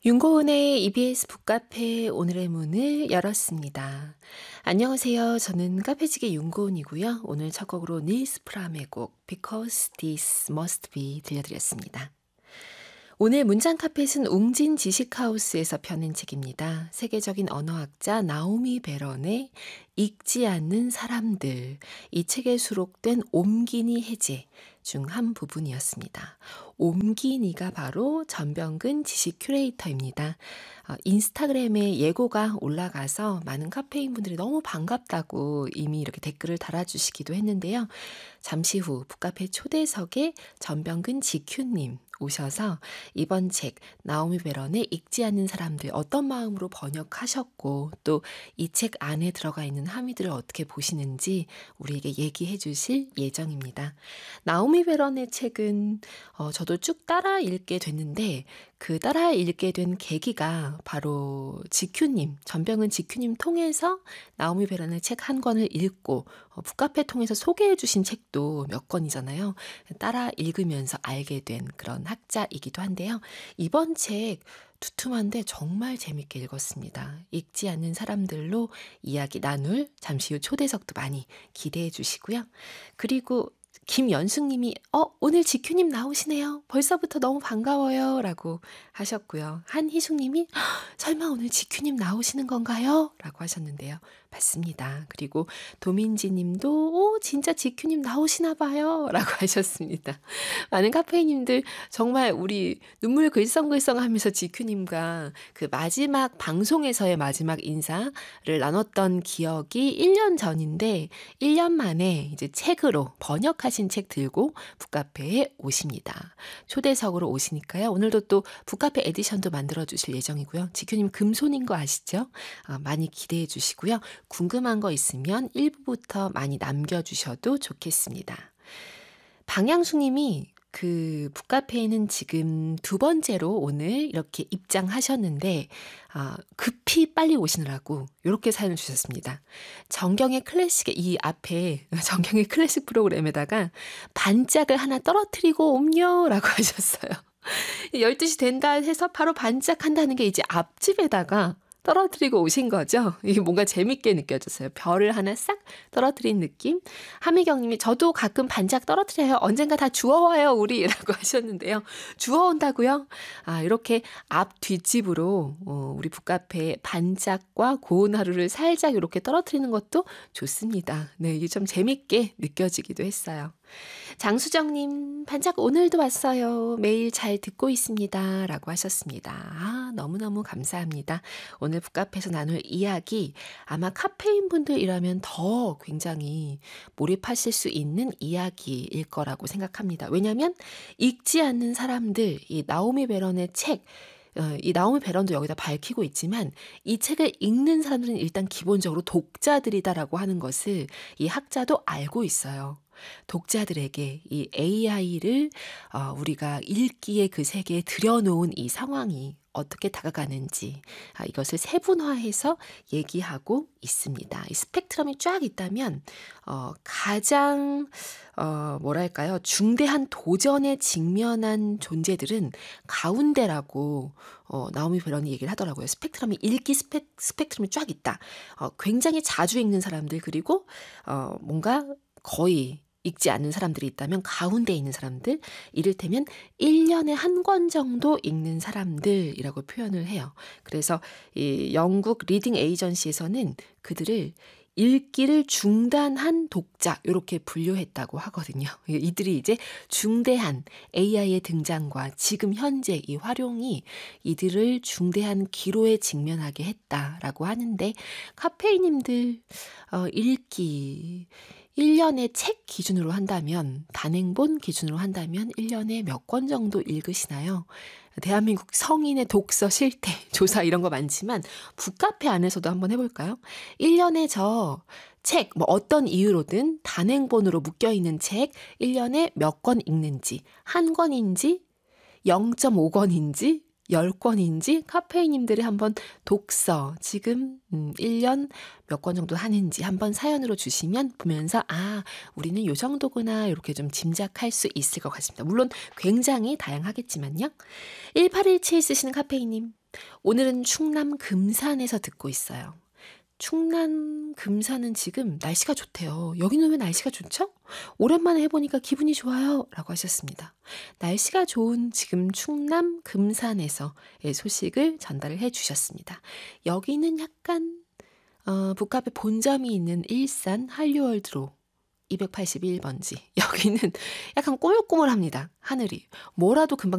윤고은의 EBS 북카페 오늘의 문을 열었습니다. 안녕하세요. 저는 카페지기 윤고은이고요. 오늘 첫 곡으로 닐스 프람의 곡 Because This Must Be 들려드렸습니다. 오늘 문장 카펫은 웅진 지식하우스에서 펴낸 책입니다. 세계적인 언어학자 나오미 베런의 읽지 않는 사람들, 이 책에 수록된 옴기니 해제 중 한 부분이었습니다. 옴기니가 바로 전병근 지식 큐레이터입니다. 인스타그램에 예고가 올라가서 많은 카페인 분들이 너무 반갑다고 이미 이렇게 댓글을 달아주시기도 했는데요. 잠시 후 북카페 초대석에 전병근 지큐님 오셔서 이번 책 나오미 베런의 읽지 않는 사람들 어떤 마음으로 번역하셨고 또 이 책 안에 들어가 있는 함의들을 어떻게 보시는지 우리에게 얘기해 주실 예정입니다. 나오미 베런의 책은 저도 쭉 따라 읽게 됐는데 그 따라 읽게 된 계기가 바로 지큐님, 전병은 지큐님 통해서 나오미 베런의 책 한 권을 읽고 북카페 통해서 소개해 주신 책도 몇 권이잖아요. 따라 읽으면서 알게 된 그런 학자이기도 한데요. 이번 책 두툼한데 정말 재밌게 읽었습니다. 읽지 않는 사람들로 이야기 나눌 잠시 후 초대석도 많이 기대해 주시고요. 그리고 김연숙님이 오늘 지큐님 나오시네요. 벌써부터 너무 반가워요 라고 하셨고요. 한희숙님이 설마 오늘 지큐님 나오시는 건가요? 라고 하셨는데요. 맞습니다. 그리고 도민지님도 진짜 지큐님 나오시나 봐요 라고 하셨습니다. 많은 카페인님들 정말 우리 눈물 글썽글썽하면서 지큐님과 그 마지막 방송에서의 마지막 인사를 나눴던 기억이 1년 전인데 1년 만에 이제 책으로 번역하신 책 들고 북카페에 오십니다. 초대석으로 오시니까요. 오늘도 또 북카페 에디션도 만들어 주실 예정이고요. 지큐님 금손인 거 아시죠? 많이 기대해 주시고요. 궁금한 거 있으면 1부부터 많이 남겨주셔도 좋겠습니다. 방향수님이 그 북카페에는 지금 두 번째로 오늘 이렇게 입장하셨는데 급히 빨리 오시느라고 이렇게 사연을 주셨습니다. 정경의 클래식의 이 앞에 정경의 클래식 프로그램에다가 반짝을 하나 떨어뜨리고 옴요라고 하셨어요. 12시 된다 해서 바로 반짝한다는 게 이제 앞집에다가 떨어뜨리고 오신 거죠. 이게 뭔가 재밌게 느껴졌어요. 별을 하나 싹 떨어뜨린 느낌. 하미경님이 저도 가끔 반짝 떨어뜨려요. 언젠가 다 주워와요 우리 라고 하셨는데요. 주워온다고요? 이렇게 앞 뒷집으로 우리 북카페 반짝과 고운 하루를 살짝 이렇게 떨어뜨리는 것도 좋습니다. 네, 이게 좀 재밌게 느껴지기도 했어요. 장수정님, 반짝 오늘도 왔어요. 매일 잘 듣고 있습니다. 라고 하셨습니다. 너무너무 감사합니다. 오늘 북카페에서 나눌 이야기 아마 카페인 분들이라면 더 굉장히 몰입하실 수 있는 이야기일 거라고 생각합니다. 왜냐하면 읽지 않는 사람들, 이 나오미 베런의 책, 이 나오미 베런도 여기다 밝히고 있지만 이 책을 읽는 사람들은 일단 기본적으로 독자들이다라고 하는 것을 이 학자도 알고 있어요. 독자들에게 이 AI를 우리가 읽기에 그 세계에 들여놓은 이 상황이 어떻게 다가가는지 이것을 세분화해서 얘기하고 있습니다. 이 스펙트럼이 쫙 있다면 가장 뭐랄까요? 중대한 도전에 직면한 존재들은 가운데라고 나오미 베런이 얘기를 하더라고요. 스펙트럼이 읽기 스펙트럼이 쫙 있다. 굉장히 자주 읽는 사람들 그리고 뭔가 거의 읽지 않는 사람들이 있다면 가운데 있는 사람들, 이를테면 1년에 한 권 정도 읽는 사람들이라고 표현을 해요. 그래서 이 영국 리딩 에이전시에서는 그들을 읽기를 중단한 독자 이렇게 분류했다고 하거든요. 이들이 이제 중대한 AI의 등장과 지금 현재 이 활용이 이들을 중대한 기로에 직면하게 했다라고 하는데 카페이님들 읽기 1년에 책 기준으로 한다면 단행본 기준으로 한다면 1년에 몇 권 정도 읽으시나요? 대한민국 성인의 독서 실태 조사 이런 거 많지만 북카페 안에서도 한번 해볼까요? 1년에 저 책, 어떤 이유로든 단행본으로 묶여있는 책 1년에 몇 권 읽는지, 한 권인지 0.5권인지 10권인지 카페이님들이 한번 독서 지금 1년 몇 권 정도 하는지 한번 사연으로 주시면 보면서 우리는 요 정도구나 이렇게 좀 짐작할 수 있을 것 같습니다. 물론 굉장히 다양하겠지만요. 1817 쓰시는 카페이님. 오늘은 충남 금산에서 듣고 있어요. 충남 금산은 지금 날씨가 좋대요. 여기는 왜 날씨가 좋죠? 오랜만에 해보니까 기분이 좋아요. 라고 하셨습니다. 날씨가 좋은 지금 충남 금산에서 소식을 전달을 해 주셨습니다. 여기는 약간 북카페 본점이 있는 일산 한류월드로 281번지. 여기는 약간 꼬물꼬물합니다. 하늘이. 뭐라도 금방